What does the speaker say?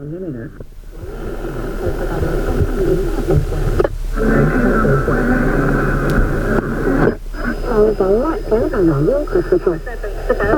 好，等我，等等，我又可是说。